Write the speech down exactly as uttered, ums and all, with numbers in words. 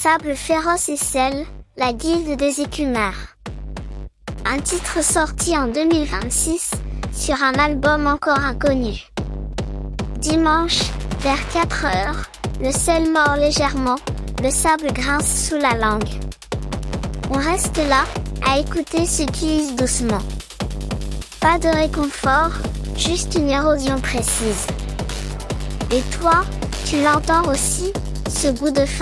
Sable féroce et sel, la guilde des écumeurs. Un titre sorti en deux mille vingt-six, sur un album encore inconnu. Dimanche, vers quatre heures, le sel mord légèrement, le sable grince sous la langue. On reste là, à écouter ce qui use doucement. Pas de réconfort, juste une érosion précise. Et toi, tu l'entends aussi, ce goût de fin ?